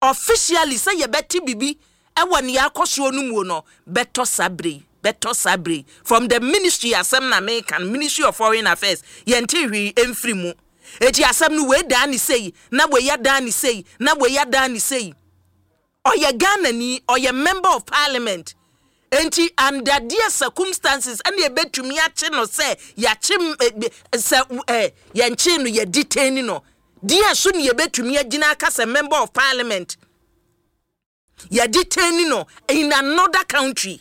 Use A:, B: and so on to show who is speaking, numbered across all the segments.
A: officially say ye beti bibi ewa ni akoso no mu no beto sabre from the ministry asem na American Ministry of Foreign Affairs ye ntihwi emfiri mu eti asem no we dan ni sei na we ya dan ni sei na we ya dan ni sei oye Ghana ni oye member of parliament enti under dear circumstances and ye betumi ache no say ya chim se ye nche no ye detain no dear so ni ye betumi agina aka se member of parliament ye detain no in another country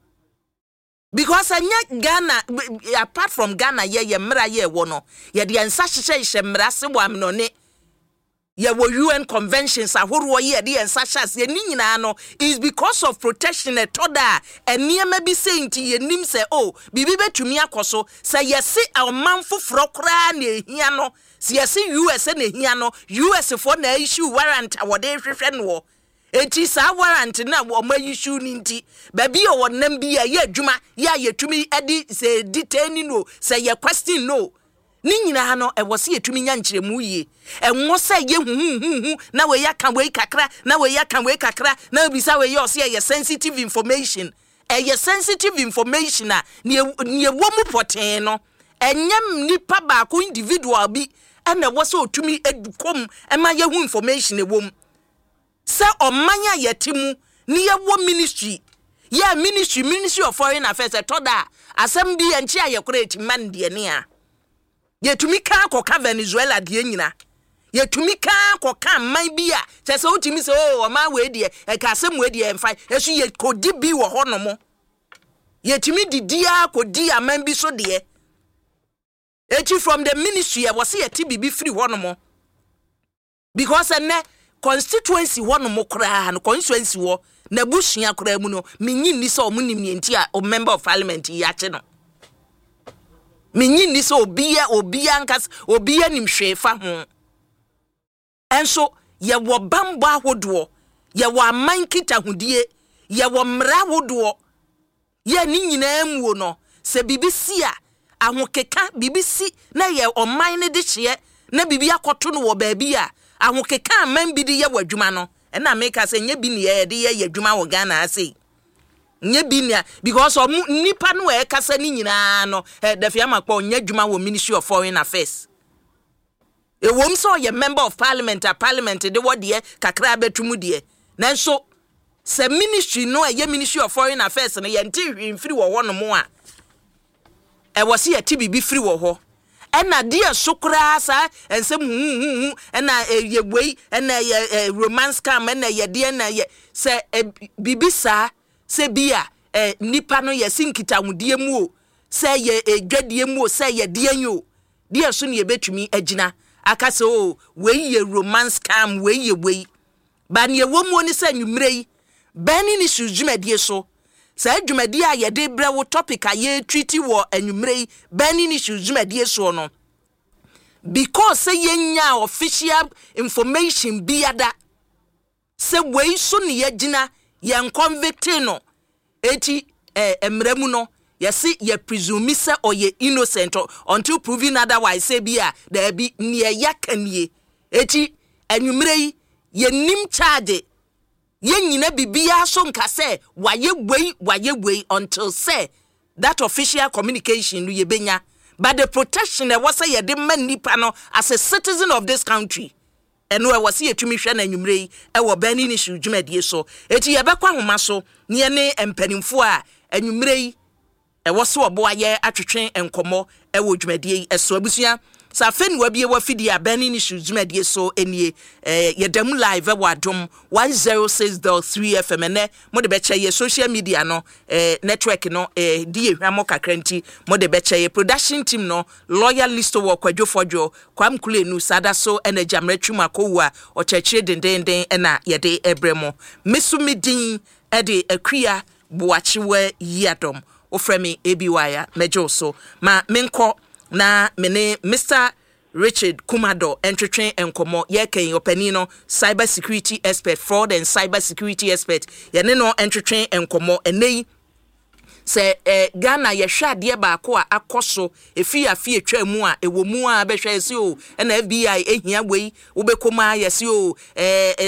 A: because anya Ghana apart from Ghana ye mra ye wo no ye de ensa hyehyɛ mra se wo am no ne ye wo UN conventions ahoro ye de ensa hyɛ ye ni nyina no is because of protection etoda eniema bi say nti ye nim say oh bibi betumi akoso say ye se aman foforo kra na ehia no say ye se US na ehia no US for na issue warrant awode hwehwe no enti sa warrant na wo ma issue ni nti ba bi o wonam bi ye adwuma ya yetumi edi say detain no say ye question no ni nyina no e wo se yetumi nya nkyeremu yie enwo say ye hu na we ya kan we kakra na we ya kan we kakra na bi sa we ye o say ye sensitive information ye sensitive information a ne wo mu poten no enyam nipa ba ko individual bi na wo se otumi edukom e ma ye hu information e wom se omanya yetimu ni ye wo ministry ye ministry of Foreign Affairs etoda asem bi enchi ayekora etiman de ne a yetumi ka koka Venezuela de nyina yetumi ka koka man bi a se utimi se o ma we de e ka asem we de emfa esu ye kodi bi wo honomo yetumi didia kodi aman bi so de echi from the ministry e was ye tibi free honomo because ene constituency honomo kra no constituency wo na busua kra mu no menyin ni so omunim enti a o member of parliament ya che no menyin ni so obia nkas obia nim hwefa ho enso ye wo bambo ahodo ye wo aman kita hudie ye wo mra ahodo ye ni nyina amuo no se bibisi a ahokeka bibisi na ye oman ne de hye na bibi akoto no wo baabi a ahokeka aman bi de ye wadwuma no na make say nye bi ne ye de ye adwuma wo Ghana ase nye bi ne because nipa no e kasa ni nyina no da fia makwa nya adwuma wo Ministry of Foreign Affairs e wom so ye member of parliament a parliament de wo de kakra betumu de nanso se ministry no ye Ministry of Foreign Affairs no ye nti hwimfiri wo ho no mo a e wo se ye tibibi firi wo ho ena dia sokra sa ensem ena ye wei ena ye romance scam ena ye de ena ye se bibisa se bia nipa no ye sinkita hudie mu o se ye dwadie mu o se ye de anyo dia so ne ye betumi agina aka se o wei ye romance scam wei ye wei ba ne wo mu oni se nwumre yi bani ni sujumedie so sa dwumadi a ye de bre wo topic a ye treaty wo anwumre bani ni sujumadi so no because say yenya official information biada se wei so ne ye gina ye convict no eti emremu no ye see ye presume say or ye innocent until proven otherwise say bia there be ne yakanie eti anwumre ye nim charge ye nyina bibia so nka say waye wei until say that official communication no ye benya but the protection that was say ye de man nipa no as a citizen of this country and no was ye tumi hwe na nwumre e wo bani ni hwudwumadie so eti ye bekwa homa so ne ne empanimfo a anwumre e wo so obo aye atwetwe enkomo e wo dwumadie e so abusua sa fen wa bie wa fidi abani ni hwudwumadie so enie ye dam live wa dom 106.3 FM ne mo de beche ye social media no network no die hwamo kakranti mo de beche ye production team no loyal listo wo kwadwofojo kwamkule nu sada so ena jamretwuma kowa o chechire dendenden ena ye de ebremo mesumidin e de akria boachiwe yadom ofremi ebiwaya mejo so ma menko na mene Mr. Richard Kumado entretwen enkomo ye ken opanino cyber security expert fraud and cyber security expert ye ne no entretwen enkomo enei se Ghana ye hwade ba ko a akoso efi afie twa mu a ewo mu a behwe se o na FBI ehia wei wo bekoma ye se o